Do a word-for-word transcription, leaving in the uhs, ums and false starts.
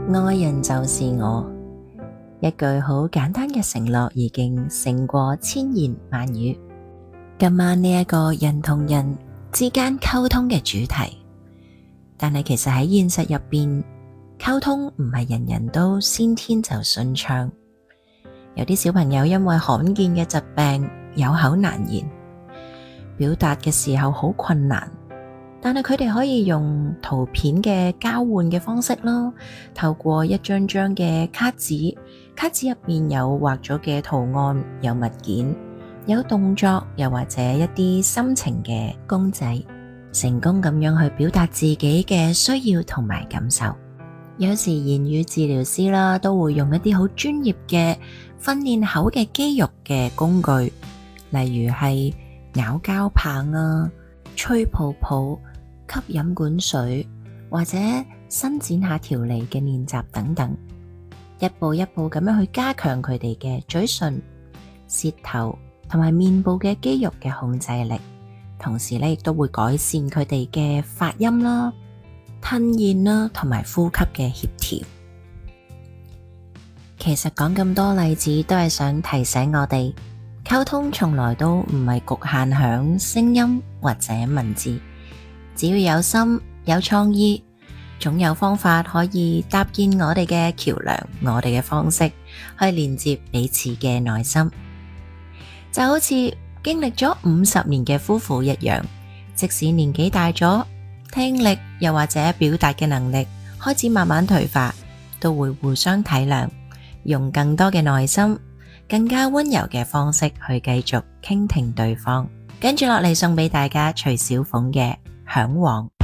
愛人就是我，一句好簡單嘅承諾已經勝過千言萬語。今晚呢一個人同人之間溝通嘅主題，但係其實喺現實入邊，溝通唔係人人都先天就順暢。有啲小朋友因為罕見嘅疾病有口難言，表達嘅時候好困難，但係佢哋可以用圖片嘅交換嘅方式啦，透過一張張嘅卡紙，卡紙入邊有畫咗嘅圖案，有物件，有動作，又或者一啲心情嘅公仔，成功咁樣去表達自己嘅需要同埋感受。有時言語治療師啦，都會用一啲好專業嘅訓練口嘅肌肉嘅工具，例如係咬膠棒啊、吹泡泡、吸飲管水，或者伸展下條脷嘅練習等等，一步一步咁樣去加強佢哋嘅嘴唇、舌頭同埋面部嘅肌肉嘅控制力，同時咧亦都會改善佢哋嘅發音啦、吞咽啦同埋呼吸嘅協調。其實講咁多例子都係想提醒我哋，溝通從來都唔係局限響聲音或者文字，只要有心有創意，總有方法可以搭建我哋嘅橋樑，我哋嘅方式去連接彼此嘅內心。就好似經歷咗五十年嘅夫婦一樣，即使年紀大咗，聽力又或者表達嘅能力開始慢慢退化，都會互相體諒，用更多嘅耐心，更加溫柔嘅方式去繼續傾聽對方。跟住落嚟送俾大家徐小鳳嘅《嚮往》。